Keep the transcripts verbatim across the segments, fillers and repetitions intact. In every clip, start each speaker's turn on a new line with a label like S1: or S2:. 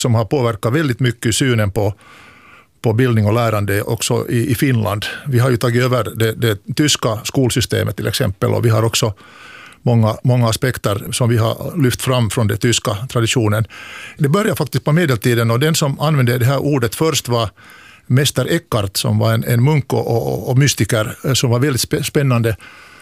S1: som har påverkat väldigt mycket synen på, på bildning och lärande också i, i Finland. Vi har ju tagit över det, det tyska skolsystemet till exempel, och vi har också många, många aspekter som vi har lyft fram från den tyska traditionen. Det började faktiskt på medeltiden, och den som använde det här ordet först var Mäster Eckhart, som var en, en munk och, och, och mystiker som var väldigt spännande.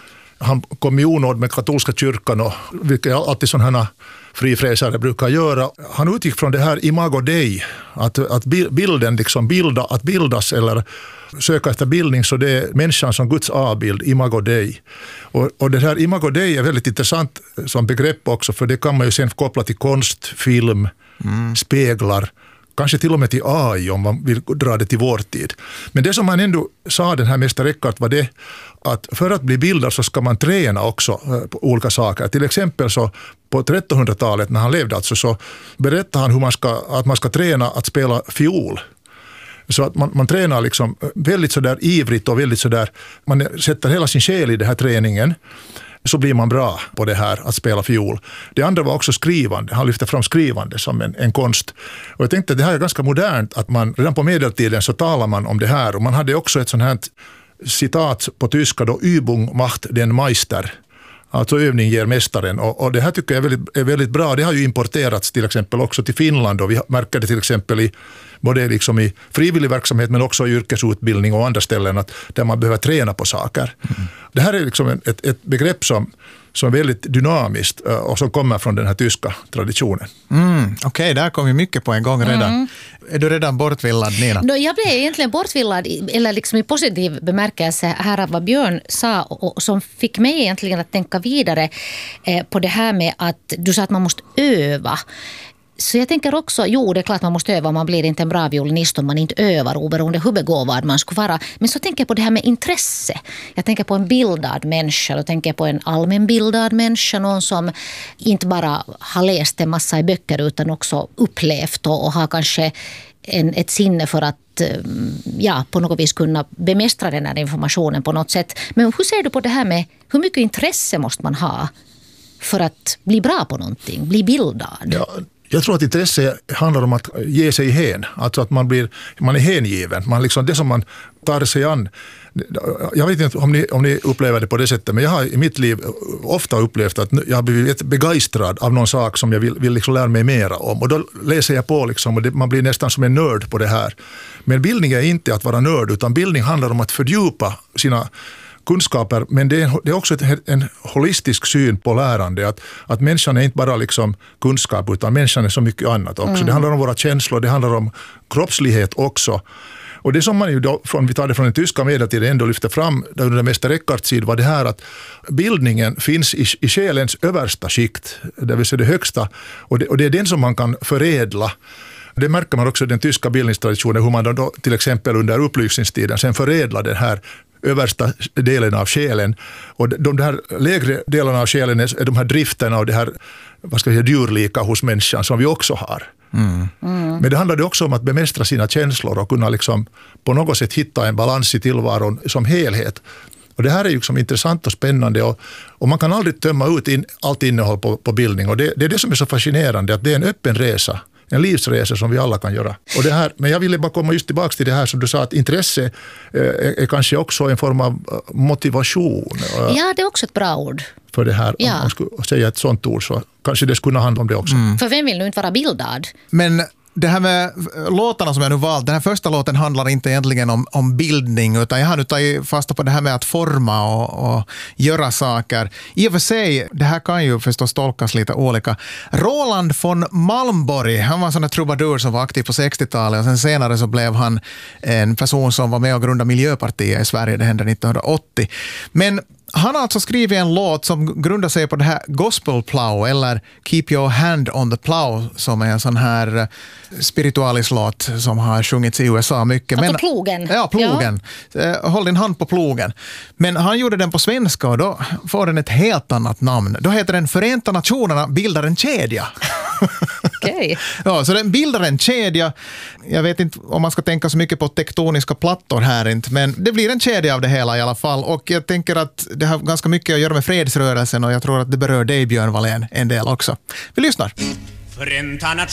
S1: Han kom i onåd med katolska kyrkan, och vilket alltid sådana här frifräsare brukar göra. Han utgick från det här imago Dei, att, att bilden liksom bilda, att bildas eller söka efter bildning, så det är människan som Guds avbild, imago Dei. Och, och det här imago Dei är väldigt intressant som begrepp också, för det kan man ju sen koppla till konst, film, mm. speglar, kanske till och med till A I om man vill dra det till vår tid. Men det som han ändå sa, den här mäster Eckhart, var det att för att bli bildad så ska man träna också på olika saker. Till exempel så på trettonhundratalet när han levde alltså, så berättade han hur man ska, att man ska träna att spela fiol. Så att man, man tränar liksom väldigt sådär ivrigt och väldigt sådär, man sätter hela sin själ i den här träningen, så blir man bra på det här att spela fiol. Det andra var också skrivande. Han lyfte fram skrivande som en, en konst. Och jag tänkte att det här är ganska modernt, att man redan på medeltiden så talar man om det här. Och man hade också ett sånt här citat på tyska då, Übung macht den Meister. Alltså övning ger mästaren. Och, och det här tycker jag är väldigt, är väldigt bra. Det har ju importerats till exempel också till Finland, och vi märker det till exempel i både liksom i frivillig verksamhet men också i yrkesutbildning och andra ställen, att där man behöver träna på saker. Mm. Det här är liksom ett, ett begrepp som, som är väldigt dynamiskt och som kommer från den här tyska traditionen.
S2: Mm, Okej, okay, där kom ju mycket på en gång redan. Mm. Är du redan bortvillad, Nina?
S3: No, jag blev egentligen bortvillad, eller liksom i positiv bemärkelse här av vad Björn sa, och, och som fick mig egentligen att tänka vidare eh, på det här med att du sa att man måste öva. Så jag tänker också, jo det är klart man måste öva, man blir inte en bra violinist om man inte övar, oberoende hur begåvad man skulle vara. Men så tänker jag på det här med intresse. Jag tänker på en bildad människa, och tänker på en allmänbildad människa, någon som inte bara har läst en massa i böcker utan också upplevt och, och har kanske en, ett sinne för att ja, på något vis kunna bemästra den här informationen på något sätt. Men hur ser du på det här med hur mycket intresse måste man ha för att bli bra på någonting, bli bildad?
S1: Ja. Jag tror att intresse handlar om att ge sig hen. Alltså att man blir, man är hängiven. Man liksom, det som man tar sig an. Jag vet inte om ni, om ni upplever det på det sättet, men jag har i mitt liv ofta upplevt att jag har blivit begeistrad av någon sak som jag vill, vill liksom lära mig mera om. Och då läser jag på liksom, och det, man blir nästan som en nörd på det här. Men bildning är inte att vara nörd, utan bildning handlar om att fördjupa sina kunskaper, men det är, det är också ett, en holistisk syn på lärande, att, att människan är inte bara liksom kunskap, utan människan är så mycket annat också. Mm. Det handlar om våra känslor, det handlar om kroppslighet också. Och det som man ju då, från, vi tar det från den tyska medeltiden, ändå lyfter fram under den mäster Eckarts tid, var det här att bildningen finns i, i själens översta skikt, det vill säga det högsta, och det, och det är den som man kan förädla. Det märker man också i den tyska bildningstraditionen, hur man då till exempel under upplysningstiden sen förädlar den här översta delen av själen, och de, de här lägre delarna av själen är de här drifterna och det här, vad ska jag säga, djurlika hos människan som vi också har. Mm. Mm. Men det handlar också om att bemästra sina känslor och kunna liksom på något sätt hitta en balans i tillvaron som helhet. Och det här är ju liksom intressant och spännande, och, och man kan aldrig tömma ut in, allt innehåll på, på bildning, och det, det är det som är så fascinerande, att det är en öppen resa. En livsresa som vi alla kan göra. Och det här, men jag ville bara komma just tillbaka till det här som du sa, att intresse eh, är, är kanske också en form av motivation.
S3: Eh, ja, det är också ett bra ord.
S1: För det här, ja. Om man skulle säga ett sånt ord, så kanske det skulle handla om det också.
S3: Mm. För vem vill nu inte vara bildad?
S2: Men det här med låtarna som jag nu valt, den här första låten handlar inte egentligen om, om bildning, utan jag har nu tagit fasta på det här med att forma och, och göra saker. I och för sig, det här kan ju förstås tolkas lite olika. Roland von Malmborg, han var en sån här trubadur som var aktiv på sextiotalet, och sen senare så blev han en person som var med och grundade Miljöpartiet i Sverige, det hände nittonhundraåttio. Men han har alltså skrivit en låt som grundar sig på det här Gospel Plow, eller Keep Your Hand on the Plow, som är en sån här spiritualislåt som har sjungits i U S A mycket.
S3: Alltså
S2: Men,
S3: plogen.
S2: Ja, plogen. Ja. Håll din hand på plogen. Men han gjorde den på svenska, och då får den ett helt annat namn. Då heter den Förenta Nationerna bildar en kedja.
S3: Okay.
S2: Ja, så den bildar en kedja. Jag vet inte om man ska tänka så mycket på tektoniska plattor här inte, men det blir en kedja av det hela i alla fall. Och jag tänker att det har ganska mycket att göra med fredsrörelsen, och jag tror att det berör dig, Björn Wallén, en del också. Vi lyssnar.